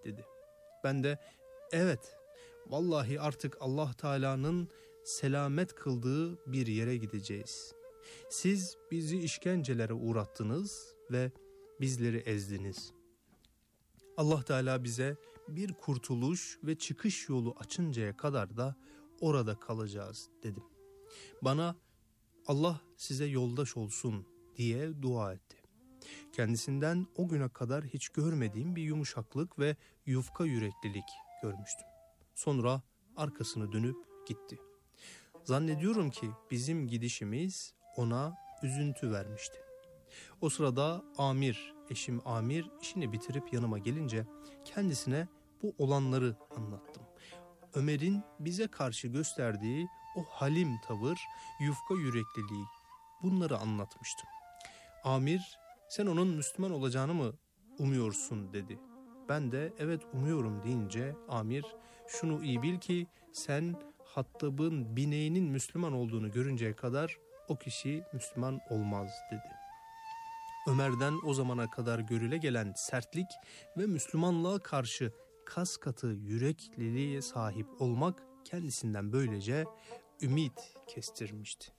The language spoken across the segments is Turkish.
dedi. Ben de evet, vallahi artık Allah Teala'nın selamet kıldığı bir yere gideceğiz. Siz bizi işkencelere uğrattınız ve bizleri ezdiniz. Allah Teala bize bir kurtuluş ve çıkış yolu açıncaya kadar da orada kalacağız dedim. Bana Allah size yoldaş olsun diye dua etti. Kendisinden o güne kadar hiç görmediğim bir yumuşaklık ve yufka yüreklilik görmüştüm. Sonra arkasını dönüp gitti. Zannediyorum ki bizim gidişimiz ona üzüntü vermişti. O sırada eşim Amir işini bitirip yanıma gelince kendisine bu olanları anlattım. Ömer'in bize karşı gösterdiği o halim tavır, yufka yürekliliği, bunları anlatmıştım. Amir, sen onun Müslüman olacağını mı umuyorsun dedi. Ben de evet umuyorum deyince Amir, şunu iyi bil ki sen Hattab'ın bineğinin Müslüman olduğunu görünceye kadar o kişi Müslüman olmaz dedi. Ömer'den o zamana kadar görüle gelen sertlik ve Müslümanlığa karşı kas katı yürekliliğe sahip olmak kendisinden böylece ümit kestirmişti.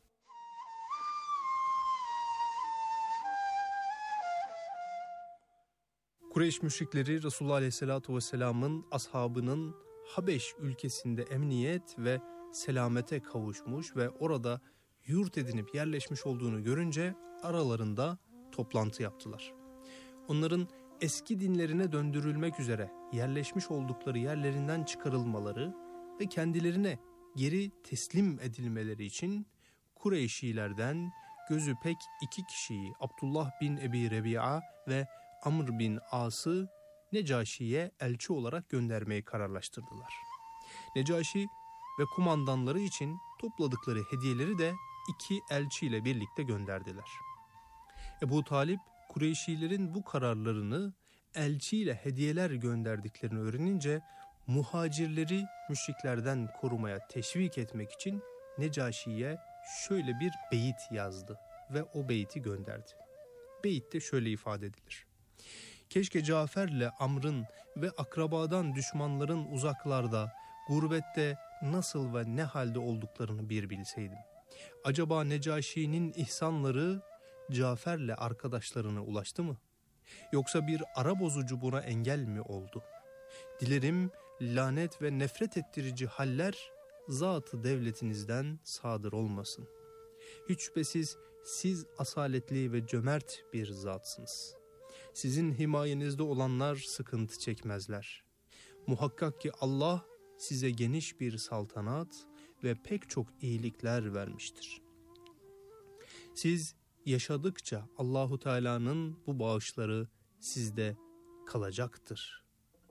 Kureyş müşrikleri Resulullah Aleyhisselatü Vesselam'ın ashabının Habeş ülkesinde emniyet ve selamete kavuşmuş ve orada yurt edinip yerleşmiş olduğunu görünce aralarında toplantı yaptılar. Onların eski dinlerine döndürülmek üzere yerleşmiş oldukları yerlerinden çıkarılmaları ve kendilerine geri teslim edilmeleri için Kureyşilerden gözü pek iki kişiyi, Abdullah bin Ebi Rebi'a ve Amr bin As'ı Necaşi'ye elçi olarak göndermeyi kararlaştırdılar. Necaşi ve kumandanları için topladıkları hediyeleri de iki elçiyle birlikte gönderdiler. Ebu Talip, Kureyşilerin bu kararlarını elçiyle hediyeler gönderdiklerini öğrenince muhacirleri müşriklerden korumaya teşvik etmek için Necaşi'ye şöyle bir beyit yazdı ve o beyti gönderdi. Beyitte şöyle ifade edilir. Keşke Cafer'le Amr'ın ve akrabadan düşmanların uzaklarda, gurbette nasıl ve ne halde olduklarını bir bilseydim. Acaba Necaşi'nin ihsanları Cafer'le arkadaşlarına ulaştı mı? Yoksa bir ara bozucu buna engel mi oldu? Dilerim lanet ve nefret ettirici haller zat-ı devletinizden sadır olmasın. Hiç şüphesiz siz asaletli ve cömert bir zatsınız. Sizin himayenizde olanlar sıkıntı çekmezler. Muhakkak ki Allah size geniş bir saltanat ve pek çok iyilikler vermiştir. Siz yaşadıkça Allahu Teala'nın bu bağışları sizde kalacaktır.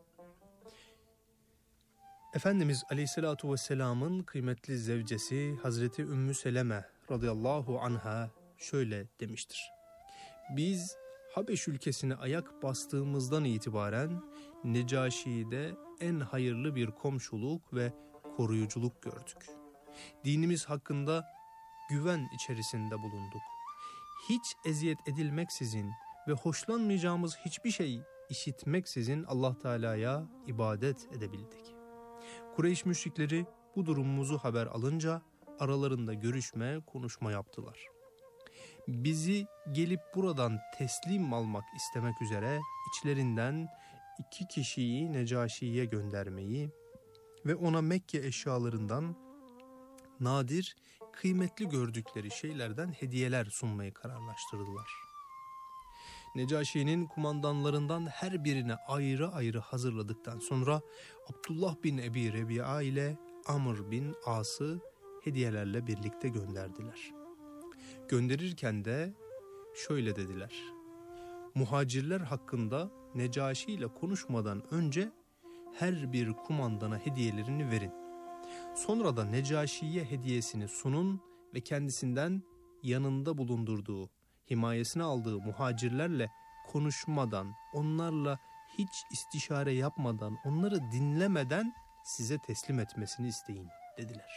Efendimiz Aleyhisselatü Vesselam'ın kıymetli zevcesi Hazreti Ümmü Seleme radıyallahu anha şöyle demiştir. Biz Habeş ülkesine ayak bastığımızdan itibaren Necaşi'de en hayırlı bir komşuluk ve koruyuculuk gördük. Dinimiz hakkında güven içerisinde bulunduk. Hiç eziyet edilmeksizin ve hoşlanmayacağımız hiçbir şey işitmeksizin Allah Teala'ya ibadet edebildik. Kureyş müşrikleri bu durumumuzu haber alınca aralarında görüşme, konuşma yaptılar. Bizi gelip buradan teslim almak istemek üzere içlerinden 2 kişiyi Necaşi'ye göndermeyi ve ona Mekke eşyalarından nadir, kıymetli gördükleri şeylerden hediyeler sunmayı kararlaştırdılar. Necaşi'nin kumandanlarından her birine ayrı ayrı hazırladıktan sonra Abdullah bin Ebi Rebi'a ile Amr bin As'ı hediyelerle birlikte gönderdiler. Gönderirken de şöyle dediler. Muhacirler hakkında Necaşi ile konuşmadan önce her bir kumandana hediyelerini verin. Sonra da Necaşi'ye hediyesini sunun ve kendisinden yanında bulundurduğu, himayesine aldığı muhacirlerle konuşmadan, onlarla hiç istişare yapmadan, onları dinlemeden size teslim etmesini isteyin dediler.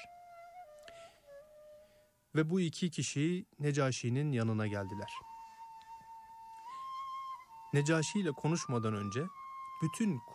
Ve bu 2 kişi Necaşi'nin yanına geldiler. Necaşi ile konuşmadan önce bütün